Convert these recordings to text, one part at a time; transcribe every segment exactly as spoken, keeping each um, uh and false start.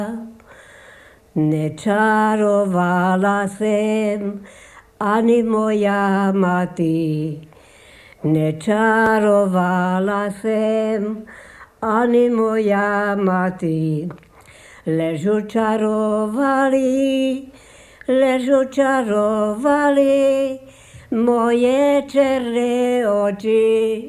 Nečarovala sem ani moja mati. Nečarovala sem ani moja mati. Ležu čarovali, ležu čarovali moje černé oči.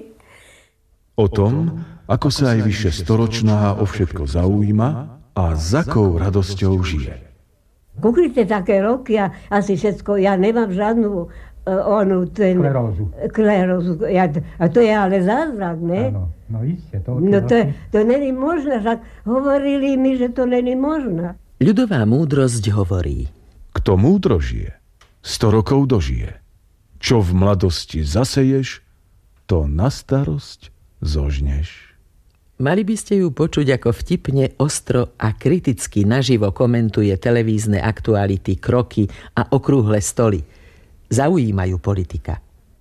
O tom, ako sa aj vyše storočná o všetko zaujíma a za akou radosťou žije. Kúknite také roky a asi všetko, ja nemám žiadnu uh, onu, ten... Sklerózu. Sklerózu. Ja, a to je ale zázrak, ne? Áno, no iste. To, no to, to není možné, však hovorili mi, že to není možné. Ľudová múdrosť hovorí: Kto múdro žije, sto rokov dožije. Čo v mladosti zaseješ, to na starosť zožneš. Mali by ste ju počuť, ako vtipne, ostro a kriticky naživo komentuje televízne aktuality, kroky a okrúhle stoly. Zaujímajú politika.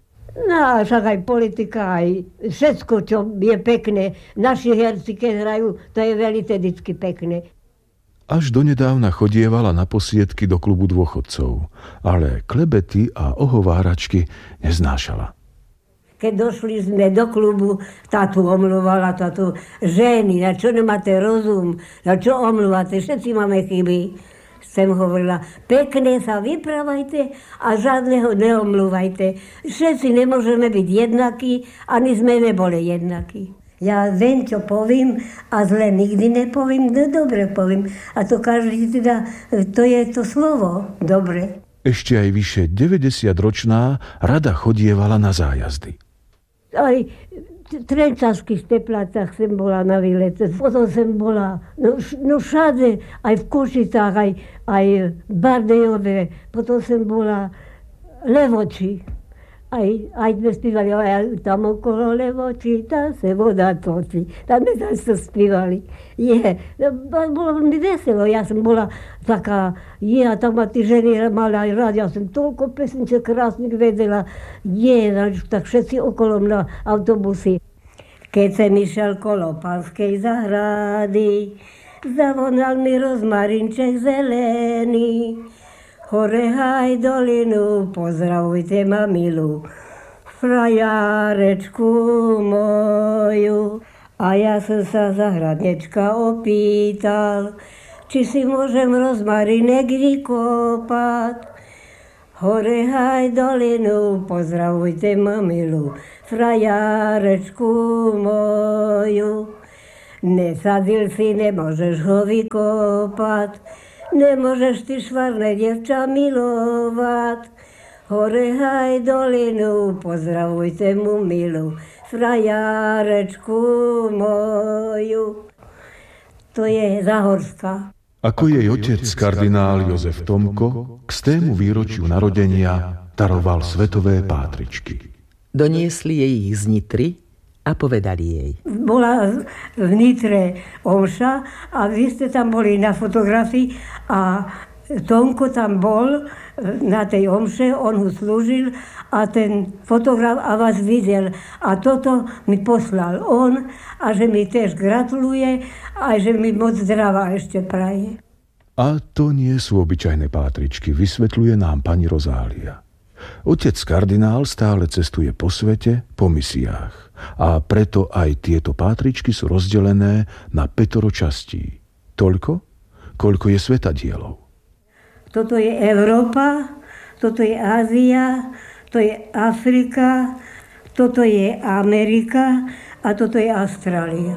No, však aj politika, aj všetko, čo je pekné. Naši herci, keď hrajú, to je veľmi pekné. Až donedávna chodievala na posiedky do klubu dôchodcov, ale klebety a ohováračky neznášala. Keď došli sme do klubu, tátu omluvala, tátu ženy, na čo nemáte rozum, na čo omluvate, všetci máme chyby. Sem hovorila, pekne sa vyprávajte a žiadneho neomluvajte. Všetci nemôžeme byť jednakí, ani sme neboli jednakí. Ja viem, čo poviem a zle nikdy nepoviem, no dobre poviem. A to každý teda, to je to slovo, dobre. Ešte aj vyše deväťdesiatročná rada chodievala na zájazdy. Aj v Trenčanských Teplácach som bola na výlete, potom som bola no, no všade, aj v Košicách, aj, aj v Bardejove, potom som bola Levoči. Aj, aj sme spívali, aj tam okolo Levoči, tam sa voda točí. Tam sme to spívali. Je, bolo mi veselo, ja som bola taká, je, a tam ma tí ženy mali aj rád, ja som toľko pesniček krásnych vedela, je, tak všetci okolo mňa autobusy. Keď som išiel kolo Panskej zahrady, zavonal mi rozmarinček zelený. Hore haj dolinu, pozdravujte ma milú, frajárečku moju. A ja som sa zahradnečka opýtal, či si môžem rozmarinek vykopať. Hore haj dolinu, pozdravujte ma milú, frajárečku moju. Nesadil si, nemôžeš ho vykopať, nemôžeš ty švarné dievča milovať. Hore haj dolinu, pozdravujte mu milú, frajárečku moju. To je Zahorská. Ako jej otec, kardinál Jozef Tomko, k stému výročiu narodenia daroval svetové pátričky. Doniesli jej ich z Nitry a povedali jej. Bola v Nitre omša a vy ste tam boli na fotografii a Tomko tam bol na tej omše, on ho slúžil a ten fotograf a vás videl. A toto mi poslal on a že mi tiež gratuluje a že mi moc zdravá ešte praje. A to nie sú obyčajné pátričky, vysvetľuje nám pani Rozália. Otec kardinál stále cestuje po svete, po misiách. A preto aj tieto pátričky sú rozdelené na pätoro častí. Toľko, koľko je svetadielov. Toto je Európa, toto je Ázia, to je Afrika, toto je Amerika a toto je Austrália.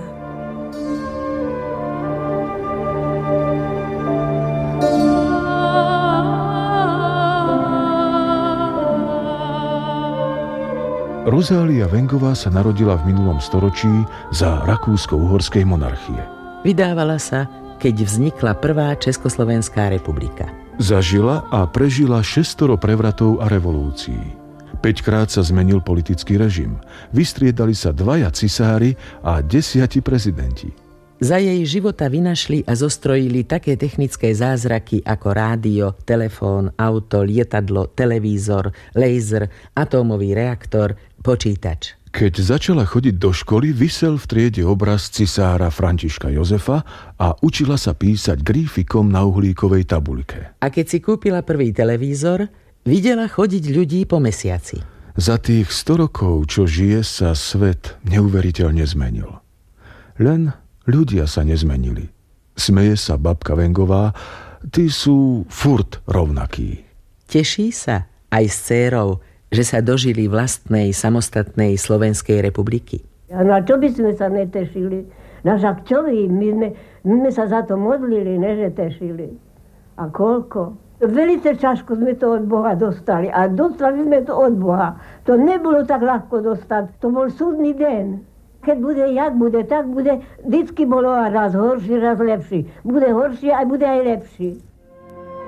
Rozália Vengová sa narodila v minulom storočí za rakúsko-uhorskej monarchie. Vydávala sa, keď vznikla prvá Československá republika. Zažila a prežila šestoro prevratov a revolúcií. Päťkrát sa zmenil politický režim. Vystriedali sa dvaja cisári a desiati prezidenti. Za jej života vynašli a zostrojili také technické zázraky ako rádio, telefón, auto, lietadlo, televízor, laser, atómový reaktor, počítač. Keď začala chodiť do školy, visel v triede obraz cisára Františka Jozefa a učila sa písať grífikom na uhlíkovej tabuľke. A keď si kúpila prvý televízor, videla chodiť ľudí po mesiaci. Za tých sto rokov, čo žije, sa svet neuveriteľne zmenil. Len ľudia sa nezmenili. Smeje sa babka Vengová, tí sú furt rovnakí. Teší sa aj s dcérou, že sa dožili vlastnej samostatnej Slovenskej republiky? A na čo by sme sa netešili? Na však čo vy? My sme, my sme sa za to modlili, ne že tešili. A koľko? Velice ťažko sme to od Boha dostali. A dostali sme to od Boha. To nebolo tak ľahko dostať. To bol súdny deň. Keď bude, jak bude, tak bude. Vždycky bolo a raz horší, raz lepší. Bude horší a bude aj lepší.